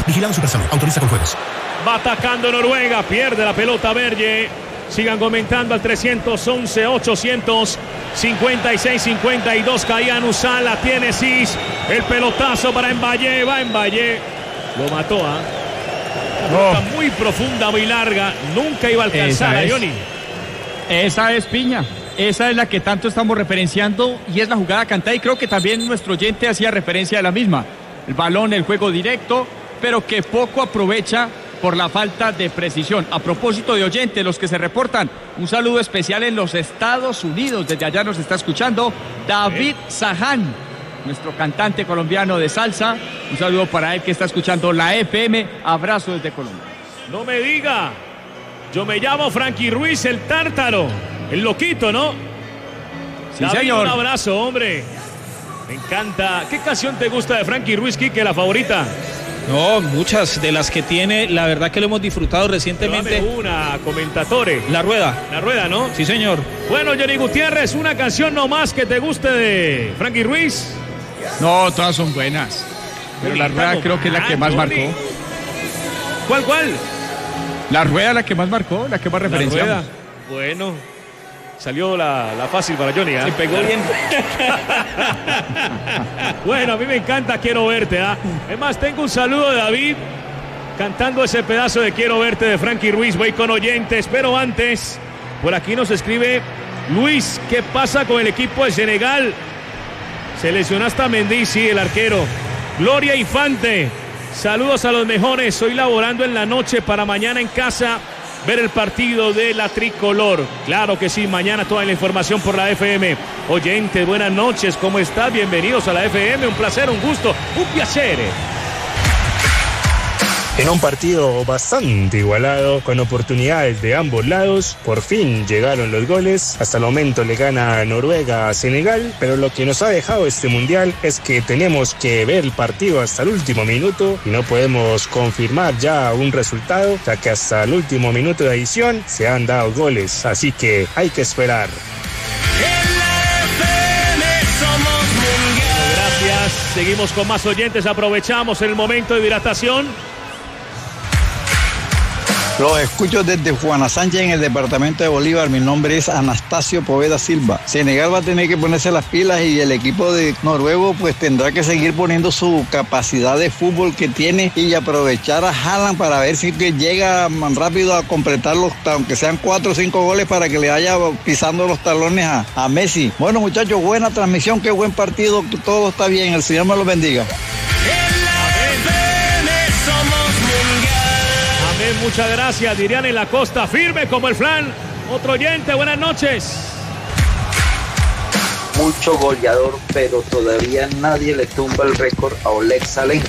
Vigilado Supersonic. Autoriza con juegos. Va atacando Noruega. Pierde la pelota Berge. Sigan comentando al 311-856-52. Caían Usal. La tiene Cis. El pelotazo para Mbaye. Va Mbaye. Lo mató, ¿ah? Pelota muy profunda, muy larga. Nunca iba a alcanzar a Johnny. Esa es Piña. Esa es la que tanto estamos referenciando y es la jugada cantada, y creo que también nuestro oyente hacía referencia a la misma. El balón, el juego directo, pero que poco aprovecha por la falta de precisión. A propósito de oyentes, los que se reportan, un saludo especial en los Estados Unidos. Desde allá nos está escuchando David Saján, nuestro cantante colombiano de salsa. Un saludo para él que está escuchando la FM. Abrazo desde Colombia. No me diga. Yo me llamo Frankie Ruiz, el tártaro. El loquito, ¿no? Sí, David, señor. Un abrazo, hombre. Me encanta. ¿Qué canción te gusta de Frankie Ruiz, Quique, la favorita? No, muchas de las que tiene, la verdad que lo hemos disfrutado recientemente. Dame una, comentatore. La Rueda. La Rueda, ¿no? Sí, señor. Bueno, Johnny Gutiérrez, una canción nomás que te guste de Frankie Ruiz. No, todas son buenas, pero La Rueda creo que es la que más marcó. ¿Cuál? La Rueda, la que más marcó, la que más referenciamos. La Rueda. Bueno, salió la fácil para Johnny, ¿eh? Se pegó bien. Bueno, a mí me encanta Quiero Verte, ¿ah? Es más, tengo un saludo de David cantando ese pedazo de Quiero Verte de Frankie Ruiz. Voy con oyentes, pero antes, por aquí nos escribe Luis, ¿qué pasa con el equipo de Senegal? Se lesionó hasta Mendy, sí, el arquero. Gloria Infante, saludos a los mejores. Estoy laborando en la noche para mañana en casa ver el partido de la tricolor. Claro que sí, mañana toda la información por la FM. Oyentes, buenas noches, ¿cómo estás? Bienvenidos a la FM, un placer, un gusto, un piacere. En un partido bastante igualado, con oportunidades de ambos lados, por fin llegaron los goles. Hasta el momento le gana Noruega a Senegal, pero lo que nos ha dejado este mundial es que tenemos que ver el partido hasta el último minuto y no podemos confirmar ya un resultado, ya que hasta el último minuto de adición se han dado goles, así que hay que esperar. Gracias, seguimos con más oyentes, aprovechamos el momento de hidratación. Los escucho desde Juana Sánchez en el departamento de Bolívar. Mi nombre es Anastasio Poveda Silva. Senegal va a tener que ponerse las pilas y el equipo de noruego pues tendrá que seguir poniendo su capacidad de fútbol que tiene y aprovechar a Haaland para ver si que llega más rápido a completar aunque sean 4 o 5 goles para que le vaya pisando los talones a Messi. Bueno, muchachos, buena transmisión, qué buen partido, todo está bien, el Señor me lo bendiga. Muchas gracias, dirían en la costa, firme como el flan. Otro oyente, buenas noches. Mucho goleador, pero todavía nadie le tumba el récord a Oleg Salenko.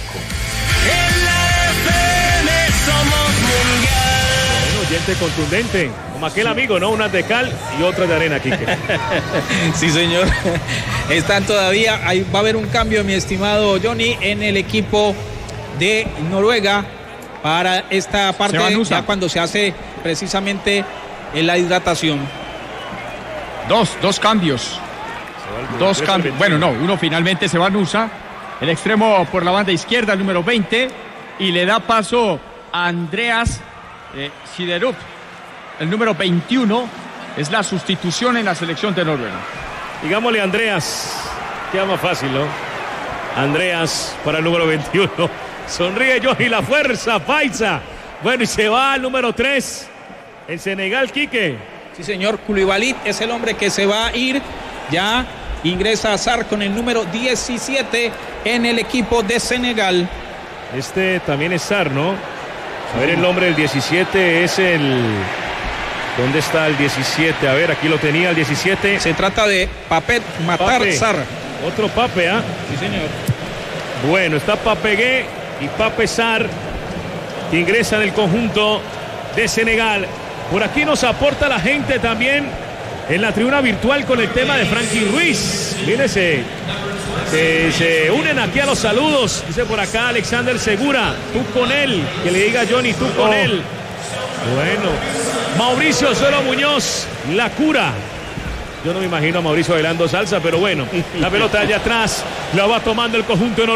Bueno, oyente contundente, como aquel amigo, ¿no? Unas de cal y otras de arena, Quique. Sí, señor. Están todavía, ahí va a haber un cambio, mi estimado Johnny, en el equipo de Noruega. Para esta parte, ya cuando se hace precisamente la hidratación. Dos cambios. Dos cambios. Bueno, no, uno finalmente se va a Nusa, el extremo por la banda izquierda, el número 20, y le da paso a Andreas Siderup. El número 21 es la sustitución en la selección de Noruega. Digámosle Andreas, queda más fácil, ¿no? Andreas para el número 21. Sonríe Johnny, la fuerza, Paisa. Bueno, y se va al número 3. En Senegal, Quique. Sí, señor, Koulibaly es el hombre que se va a ir. Ya ingresa a Sarr con el número 17 en el equipo de Senegal. Este también es Sarr, ¿no? A ver, el nombre del 17 es el... ¿Dónde está el 17? A ver, aquí lo tenía el 17. Se trata de Papet Matar Sarr. Otro Pape, ¿ah? Sí, señor. Bueno, está Papegué y Pape Sarr, que ingresa en el conjunto de Senegal. Por aquí nos aporta la gente también en la tribuna virtual con el tema de Frankie Ruiz. Mírese, se unen aquí a los saludos. Dice por acá Alexander Segura, tú con él. Que le diga Johnny, tú con él. Bueno, Mauricio Solo Muñoz, la cura. Yo no me imagino a Mauricio bailando salsa, pero bueno, la pelota allá atrás la va tomando el conjunto